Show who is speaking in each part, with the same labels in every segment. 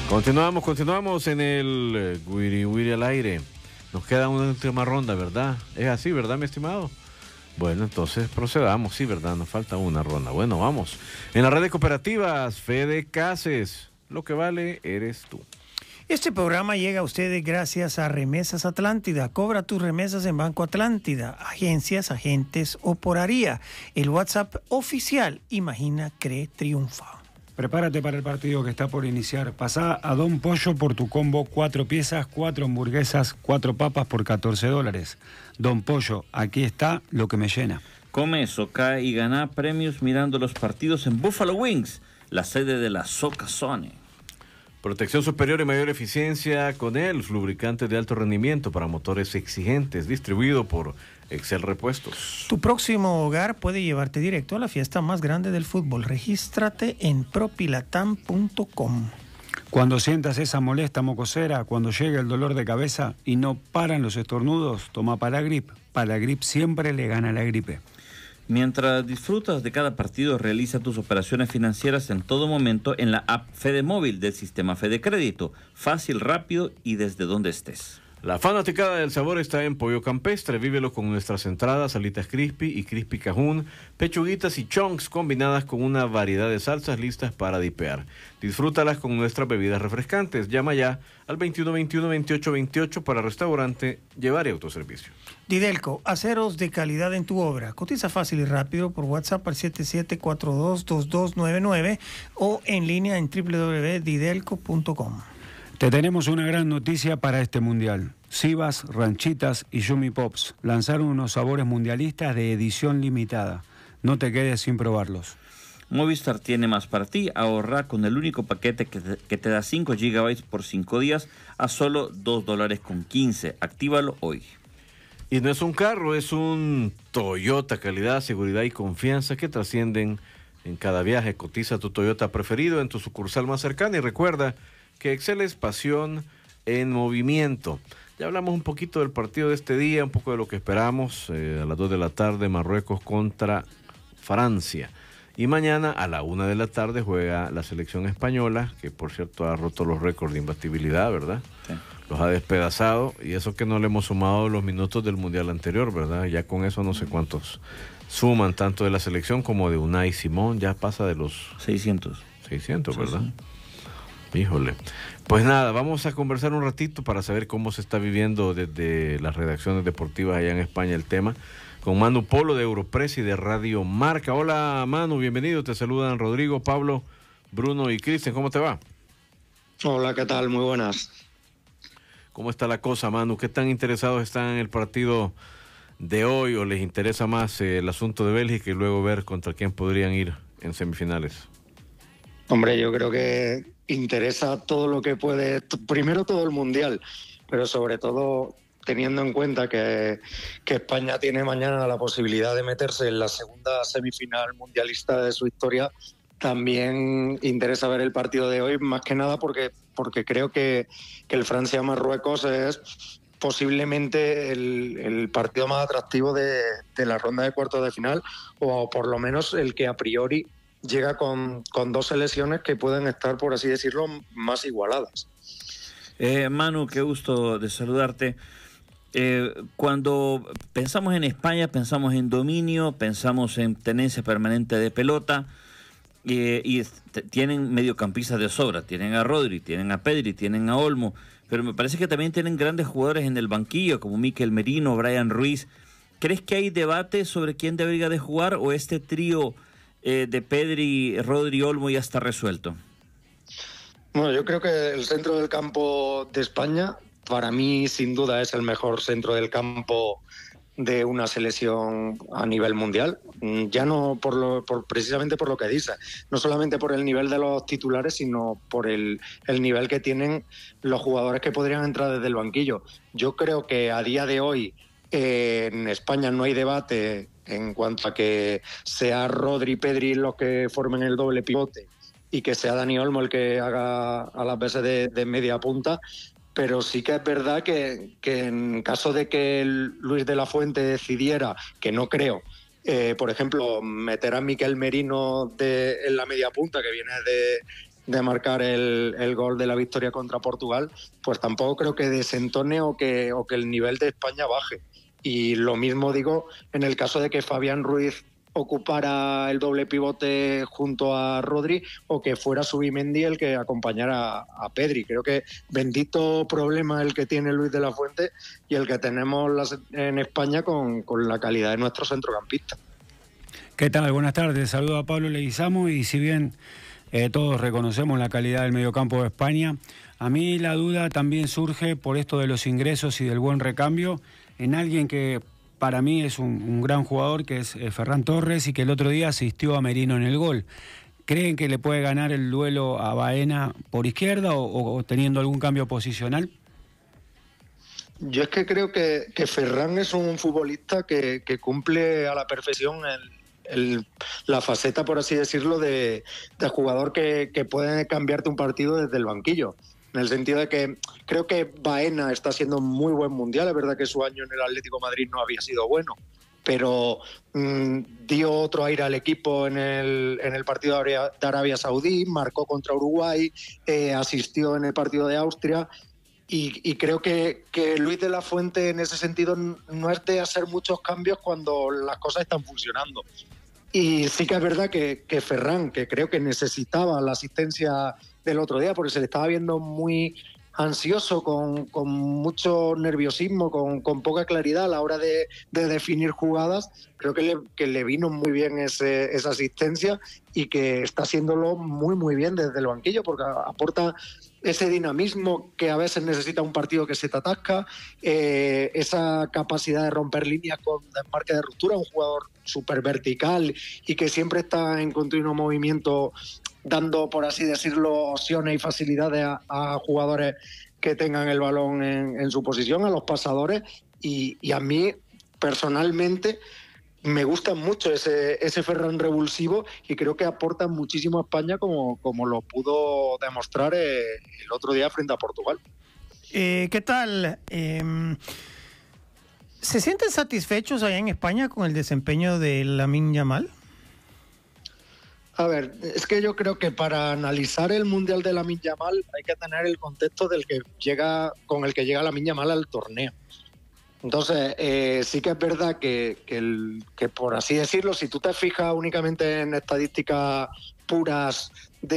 Speaker 1: Continuamos en el Wiri Wiri al aire. Nos queda una última ronda, ¿verdad? Es así, ¿verdad, mi estimado? Bueno, entonces procedamos, sí, ¿verdad? Nos falta una ronda. Bueno, vamos. En la red de cooperativas, Fede Cases, lo que vale eres tú.
Speaker 2: Este programa llega a ustedes gracias a Remesas Atlántida. Cobra tus remesas en Banco Atlántida, agencias, agentes o por ARIA. El WhatsApp oficial, Imagina, Cree, Triunfa.
Speaker 3: Prepárate para el partido que está por iniciar. Pasá a Don Pollo por tu combo 4 piezas, 4 hamburguesas, 4 papas por $14. Don Pollo, aquí está lo que me llena.
Speaker 4: Come, soca y gana premios mirando los partidos en Buffalo Wings, la sede de la Soca Zone.
Speaker 1: Protección superior y mayor eficiencia con ELF, lubricante de alto rendimiento para motores exigentes, distribuido por Excel Repuestos.
Speaker 2: Tu próximo hogar puede llevarte directo a la fiesta más grande del fútbol. Regístrate en propilatam.com.
Speaker 3: Cuando sientas esa molesta mocosera, cuando llega el dolor de cabeza y no paran los estornudos, toma Palagrip. Palagrip siempre le gana a la gripe.
Speaker 4: Mientras disfrutas de cada partido, realiza tus operaciones financieras en todo momento en la app Fede Móvil del sistema Fede Crédito. Fácil, rápido y desde donde estés.
Speaker 1: La fanaticada del sabor está en Pollo Campestre. Vívelo con nuestras entradas, alitas crispy y crispy cajún, pechuguitas y chunks combinadas con una variedad de salsas listas para dipear. Disfrútalas con nuestras bebidas refrescantes. Llama ya al 2121-2828 para restaurante, llevar y autoservicio.
Speaker 2: Didelco, aceros de calidad en tu obra. Cotiza fácil y rápido por WhatsApp al 77422299 o en línea en www.didelco.com.
Speaker 3: Te tenemos una gran noticia para este mundial. Sivas, Ranchitas y Yumi Pops lanzaron unos sabores mundialistas de edición limitada. No te quedes sin probarlos.
Speaker 4: Movistar tiene más para ti. Ahorra con el único paquete que te da 5 GB por 5 días a solo $2.15. Actívalo hoy.
Speaker 1: Y no es un carro, es un Toyota. Calidad, seguridad y confianza que trascienden en cada viaje. Cotiza tu Toyota preferido en tu sucursal más cercana y recuerda que Excel es pasión en movimiento. Ya hablamos un poquito del partido de este día, un poco de lo que esperamos. A las 2 de la tarde, Marruecos contra Francia. Y mañana a la 1 de la tarde juega la selección española, que por cierto ha roto los récords de imbatibilidad, ¿verdad?
Speaker 4: Sí.
Speaker 1: Los ha despedazado, y eso que no le hemos sumado los minutos del mundial anterior, ¿verdad? Ya con eso no sé cuántos suman, tanto de la selección como de Unai Simón, ya pasa de los
Speaker 4: 600,
Speaker 1: 600, ¿verdad?
Speaker 4: Sí.
Speaker 1: Híjole. Pues nada, vamos a conversar un ratito para saber cómo se está viviendo desde las redacciones deportivas allá en España el tema, con Manu Polo de Europress y de Radio Marca. Hola Manu, bienvenido, te saludan Rodrigo, Pablo, Bruno y Cristian, ¿cómo te va?
Speaker 5: Hola, ¿qué tal? Muy buenas.
Speaker 1: ¿Cómo está la cosa, Manu? ¿Qué tan interesados están en el partido de hoy o les interesa más el asunto de Bélgica y luego ver contra quién podrían ir en semifinales?
Speaker 5: Hombre, yo creo que interesa todo lo que puede, primero todo el Mundial, pero sobre todo teniendo en cuenta que España tiene mañana la posibilidad de meterse en la segunda semifinal mundialista de su historia, también interesa ver el partido de hoy, más que nada porque creo que el Francia-Marruecos es posiblemente el partido más atractivo de la ronda de cuartos de final, o por lo menos el que a priori llega con dos selecciones que pueden estar, por así decirlo, más igualadas.
Speaker 4: Manu, qué gusto de saludarte. Cuando pensamos en España, pensamos en dominio, pensamos en tenencia permanente de pelota, y tienen mediocampistas de sobra. Tienen a Rodri, tienen a Pedri, tienen a Olmo, pero me parece que también tienen grandes jugadores en el banquillo, como Mikel Merino, Brian Ruiz. ¿Crees que hay debate sobre quién debería de jugar, o este trío de Pedri, Rodri, Olmo ya está resuelto?
Speaker 5: Bueno, yo creo que el centro del campo de España, para mí, sin duda, es el mejor centro del campo de una selección a nivel mundial. Ya no precisamente por lo que dice, no solamente por el nivel de los titulares, sino por el nivel que tienen los jugadores que podrían entrar desde el banquillo. Yo creo que a día de hoy en España no hay debate en cuanto a que sea Rodri y Pedri los que formen el doble pivote y que sea Dani Olmo el que haga a las veces de media punta, pero sí que es verdad que en caso de que Luis de la Fuente decidiera, que no creo, por ejemplo, meter a Mikel Merino en la media punta, que viene de marcar el gol de la victoria contra Portugal, pues tampoco creo que desentone o que el nivel de España baje. Y lo mismo digo en el caso de que Fabián Ruiz ocupara el doble pivote junto a Rodri o que fuera Zubimendi el que acompañara a Pedri. Creo que bendito problema el que tiene Luis de la Fuente y el que tenemos en España con la calidad de nuestros centrocampistas.
Speaker 3: ¿Qué tal? Buenas tardes. Saludo a Pablo Leguizamo y si bien todos reconocemos la calidad del mediocampo de España, a mí la duda también surge por esto de los ingresos y del buen recambio en alguien que para mí es un gran jugador, que es Ferran Torres, y que el otro día asistió a Merino en el gol. ¿Creen que le puede ganar el duelo a Baena por izquierda o teniendo algún cambio posicional?
Speaker 5: Yo es que creo que Ferran es un futbolista que cumple a la perfección la faceta, por así decirlo, de jugador que puede cambiarte un partido desde el banquillo. En el sentido de que creo que Baena está haciendo muy buen mundial. Es verdad que su año en el Atlético de Madrid no había sido bueno, pero dio otro aire al equipo en el partido de Arabia Saudí, marcó contra Uruguay, asistió en el partido de Austria. Y creo que Luis de la Fuente en ese sentido no es de hacer muchos cambios cuando las cosas están funcionando. Y sí que es verdad que Ferran, que creo que necesitaba la asistencia del otro día, porque se le estaba viendo muy ansioso, con mucho nerviosismo, con poca claridad a la hora de definir jugadas. Creo que le vino muy bien esa asistencia y que está haciéndolo muy, muy bien desde el banquillo, porque aporta ese dinamismo que a veces necesita un partido que se te atasca, esa capacidad de romper líneas con desmarque de ruptura, un jugador súper vertical y que siempre está en continuo movimiento, dando, por así decirlo, opciones y facilidades a jugadores que tengan el balón en su posición, a los pasadores, y a mí personalmente me gusta mucho ese Ferran revulsivo y creo que aporta muchísimo a España como lo pudo demostrar el otro día frente a Portugal.
Speaker 2: ¿Qué tal? ¿Se sienten satisfechos allá en España con el desempeño de Lamine Yamal?
Speaker 5: A ver, es que yo creo que para analizar el Mundial de Lamine Yamal hay que tener el contexto con el que llega Lamine Yamal al torneo. Entonces, sí que es verdad que por así decirlo, si tú te fijas únicamente en estadísticas puras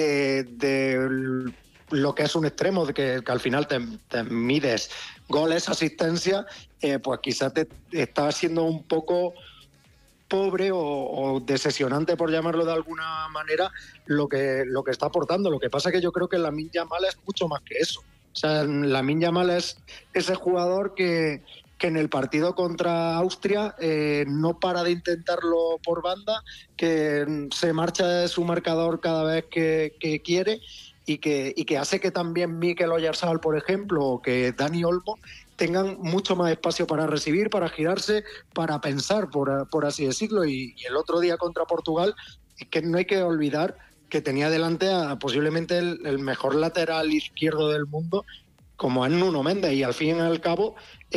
Speaker 5: de lo que es un extremo, de que al final te mides goles, asistencia, pues quizás te está haciendo un poco pobre o decepcionante, por llamarlo de alguna manera, lo que está aportando. Lo que pasa es que yo creo que Lamine Yamal es mucho más que eso. O sea, Lamine Yamal es ese jugador que en el partido contra Austria no para de intentarlo por banda, que se marcha de su marcador cada vez que quiere y que hace que también Mikel Oyarzabal, por ejemplo, o que Dani Olmo tengan mucho más espacio para recibir, para girarse, para pensar, por así decirlo. Y el otro día contra Portugal, es que no hay que olvidar que tenía delante a posiblemente el mejor lateral izquierdo del mundo, como es Nuno Méndez, y al fin y al cabo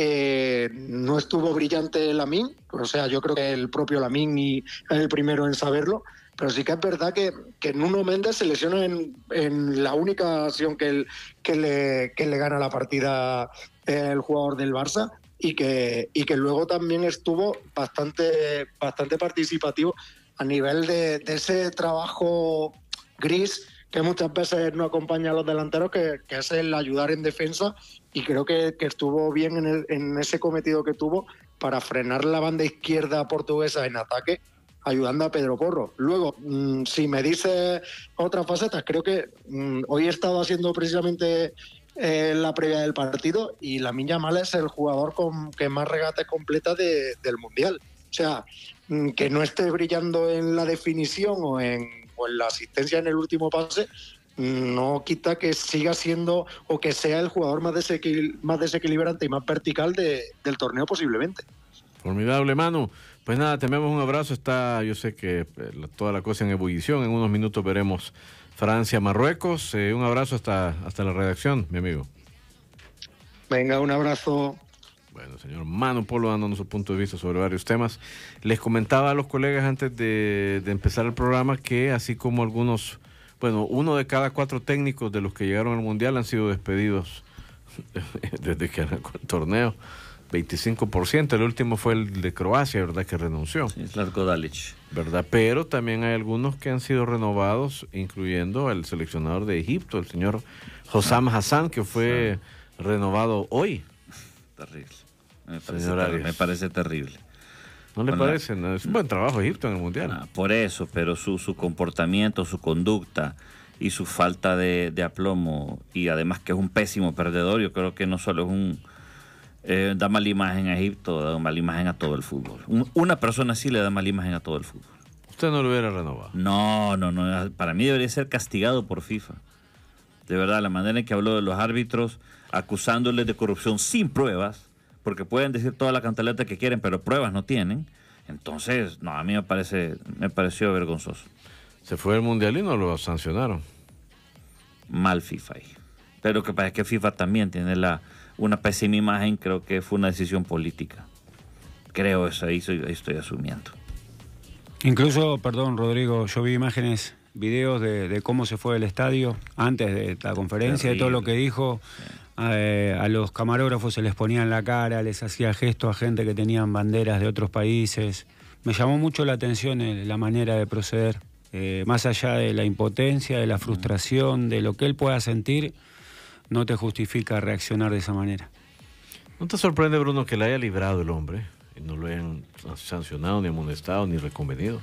Speaker 5: no estuvo brillante Lamine. O sea, yo creo que el propio Lamine es el primero en saberlo, pero sí que es verdad que Nuno Méndez se lesiona en la única acción que le gana la partida el jugador del Barça, y que luego también estuvo bastante participativo a nivel de ese trabajo gris que muchas veces no acompaña a los delanteros, que es el ayudar en defensa, y creo que estuvo bien en ese cometido que tuvo para frenar la banda izquierda portuguesa en ataque, ayudando a Pedro Porro. Luego, si me dices otras facetas, creo que hoy he estado haciendo precisamente la previa del partido, y Lamine Yamal es el jugador que más regates completa del Mundial. O sea, que no esté brillando en la definición o en la asistencia en el último pase, no quita que siga siendo o que sea el jugador más desequilibrante y más vertical del torneo posiblemente.
Speaker 1: Formidable, Manu. Pues nada, te enviamos un abrazo. Yo sé que toda la cosa en ebullición. En unos minutos veremos Francia-Marruecos. Un abrazo hasta la redacción, mi amigo.
Speaker 5: Venga, un abrazo.
Speaker 1: Bueno, señor Manu Polo dándonos su punto de vista sobre varios temas. Les comentaba a los colegas antes de empezar el programa que así como algunos Bueno, 1 de cada 4 técnicos de los que llegaron al Mundial han sido despedidos desde que arrancó el torneo. 25%, el último fue el de Croacia, ¿verdad? Que renunció.
Speaker 4: Sí, Zlatko Dalic.
Speaker 1: ¿Verdad? Pero también hay algunos que han sido renovados, incluyendo el seleccionador de Egipto, el señor Hossam Hassan, que fue renovado hoy.
Speaker 4: Terrible. Me parece terrible.
Speaker 1: ¿No le parece? No, es un buen trabajo Egipto en el Mundial.
Speaker 4: Por eso, pero su comportamiento, su conducta y su falta de aplomo, y además que es un pésimo perdedor, yo creo que no solo es un... da mala imagen a Egipto, da mala imagen a todo el fútbol. Una persona así le da mala imagen a todo el fútbol.
Speaker 1: ¿Usted no lo hubiera renovado?
Speaker 4: No. Para mí debería ser castigado por FIFA. De verdad, la manera en que habló de los árbitros, acusándoles de corrupción sin pruebas, porque pueden decir toda la cantaleta que quieren, pero pruebas no tienen. Entonces, no, a mí me pareció vergonzoso.
Speaker 1: Se fue el Mundial y no lo sancionaron.
Speaker 4: Mal FIFA ahí. Pero que parece que FIFA también tiene una pésima imagen. Creo que fue una decisión política. Creo eso, ahí estoy asumiendo.
Speaker 3: Incluso, perdón Rodrigo, yo vi imágenes, videos de cómo se fue el estadio antes de la conferencia, de todo lo que dijo. A los camarógrafos se les ponía en la cara, les hacía gestos a gente que tenían banderas de otros países. Me llamó mucho la atención la manera de proceder. Más allá de la impotencia, de la frustración, de lo que él pueda sentir, no te justifica reaccionar de esa manera.
Speaker 1: ¿No te sorprende, Bruno, que le haya librado el hombre y no lo hayan sancionado, ni amonestado, ni reconvenido?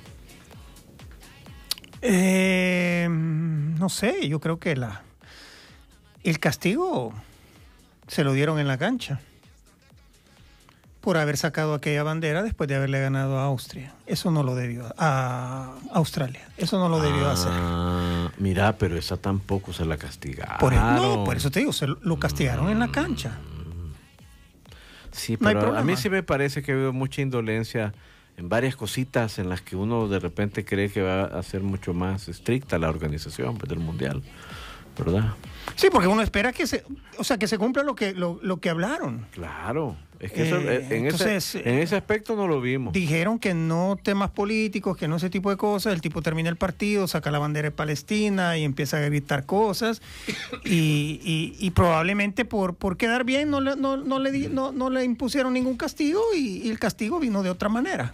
Speaker 2: No sé, yo creo que el castigo se lo dieron en la cancha por haber sacado aquella bandera después de haberle ganado a Austria. Eso no lo debió a Australia. Eso no lo debió hacer.
Speaker 1: Mira, pero esa tampoco se la castigaron.
Speaker 2: Por eso te digo, lo castigaron en la cancha.
Speaker 1: Sí, pero a mí sí me parece que ha habido mucha indolencia en varias cositas en las que uno de repente cree que va a ser mucho más estricta la organización del Mundial, ¿verdad?
Speaker 2: Sí, porque uno espera que se cumpla lo que hablaron.
Speaker 1: Claro, es que en ese aspecto no lo vimos.
Speaker 2: Dijeron que no temas políticos, que no ese tipo de cosas. El tipo termina el partido, saca la bandera de Palestina y empieza a gritar cosas. Y probablemente por quedar bien no le impusieron ningún castigo y el castigo vino de otra manera.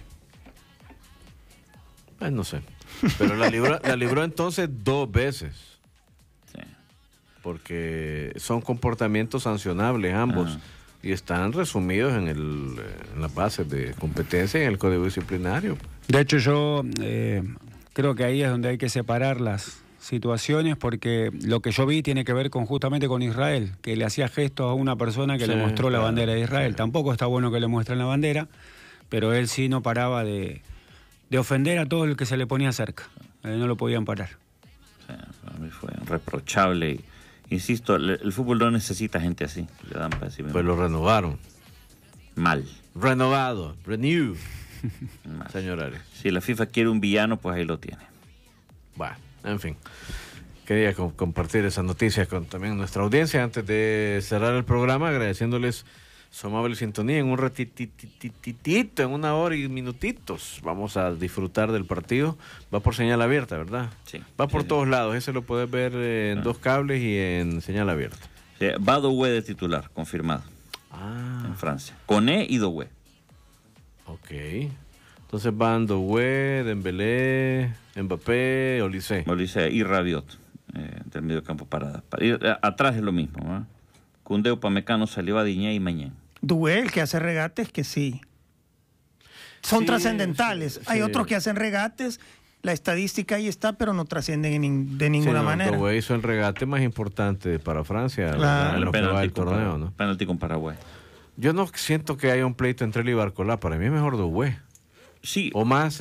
Speaker 1: Pues no sé. Pero la libró entonces 2 veces.
Speaker 4: Sí.
Speaker 1: Porque son comportamientos sancionables ambos. Y están resumidos en las bases de competencia y en el Código Disciplinario.
Speaker 3: De hecho, yo creo que ahí es donde hay que separar las situaciones, porque lo que yo vi tiene que ver justamente con Israel, que le hacía gestos a una persona que le mostró la bandera de Israel. Tampoco está bueno que le muestren la bandera, pero él sí no paraba de ofender a todo el que se le ponía cerca. No lo podían parar.
Speaker 4: Sí, para mí fue reprochable. Insisto, el fútbol no necesita gente así. Le dan
Speaker 1: pues lo renovaron.
Speaker 4: Mal.
Speaker 1: Renovado. Renew. Señor Arias.
Speaker 4: Si la FIFA quiere un villano, pues ahí lo tiene.
Speaker 1: Bueno, en fin. Quería compartir esa noticia con también nuestra audiencia antes de cerrar el programa, agradeciéndoles su amable sintonía. En un ratitito, en 1 hora y minutitos, vamos a disfrutar del partido. Va por señal abierta, ¿verdad?
Speaker 4: Sí.
Speaker 1: Va por todos lados. Ese lo puedes ver en 2 cables y en señal abierta.
Speaker 4: Sí, va Doué de titular, confirmado. En Francia. Koné y Doué.
Speaker 1: Ok. Entonces van Doué, Dembélé, Mbappé, Olise
Speaker 4: y Rabiot del medio campo parada. Atrás es lo mismo, ¿no? Koundé, Upamecano, Saliba, Diñé y Mañán.
Speaker 2: Doué, el que hace regates, que sí. Son trascendentales.
Speaker 1: Sí.
Speaker 2: Hay otros que hacen regates, la estadística ahí está, pero no trascienden de ninguna manera.
Speaker 1: Doué hizo el regate más importante para Francia,
Speaker 2: claro,
Speaker 1: en lo que va el torneo, ¿no?
Speaker 4: Penalti con Paraguay.
Speaker 1: Yo no siento que haya un pleito entre él y Barcolá. Para mí es mejor Doué.
Speaker 4: Sí.
Speaker 1: O más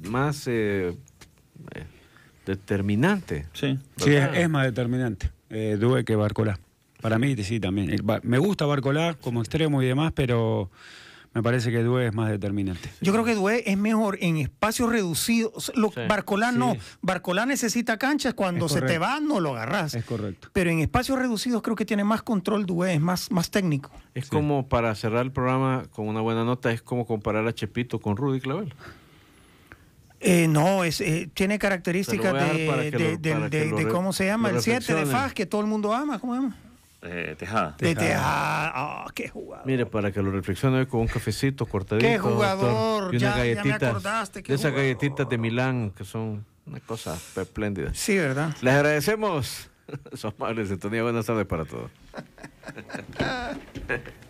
Speaker 1: determinante.
Speaker 4: Sí.
Speaker 3: Sí, es más determinante Doué que Barcolá. Para mí sí también. Me gusta Barcolá como extremo y demás, pero me parece que Doué es más determinante.
Speaker 2: Yo creo que Doué es mejor en espacios reducidos. Barcolá no. Barcolá necesita canchas. Cuando se te va, no lo agarras.
Speaker 3: Es correcto.
Speaker 2: Pero en espacios reducidos creo que tiene más control Doué, es más técnico.
Speaker 1: Es como, para cerrar el programa con una buena nota, es como comparar a Chepito con Rudy Clavel.
Speaker 2: No, tiene
Speaker 1: Se
Speaker 2: características
Speaker 1: lo voy a dejar para que lo
Speaker 2: de ¿cómo se llama?
Speaker 1: lo
Speaker 2: El 7 de
Speaker 1: reflexione.
Speaker 2: Faz, que todo el mundo ama. ¿Cómo se llama?
Speaker 4: Tejada.
Speaker 2: De Tejada. Ah, qué jugador.
Speaker 1: Mire, para que lo reflexione hoy con un cafecito cortadito.
Speaker 2: Qué jugador,
Speaker 1: doctor, y unas
Speaker 2: ya me
Speaker 1: galletitas.
Speaker 2: acordaste, qué
Speaker 1: De esas
Speaker 2: jugador.
Speaker 1: galletitas de Milán, que son una cosa espléndida.
Speaker 2: Sí, ¿verdad?
Speaker 1: Les agradecemos su amable sintonía. Buenas tardes para todos.